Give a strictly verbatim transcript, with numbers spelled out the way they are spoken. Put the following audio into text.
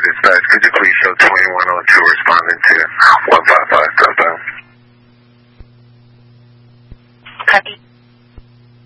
dispatch. Could you please show twenty-one oh two responding to one five five southbound? Copy.